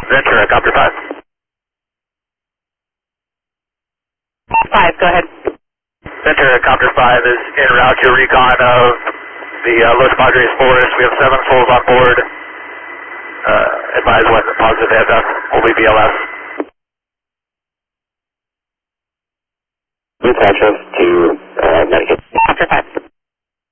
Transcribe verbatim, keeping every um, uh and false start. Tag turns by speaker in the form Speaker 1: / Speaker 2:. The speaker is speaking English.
Speaker 1: Ventura, Copter five.
Speaker 2: five, go ahead.
Speaker 1: Ventura, Copter five is en route to recon of the uh, Los Padres Forest. We have seven souls on board. Uh, advise when positive heads up. We'll be B L S.
Speaker 3: Blue Tetris to uh, Medicaid.
Speaker 2: Copter five.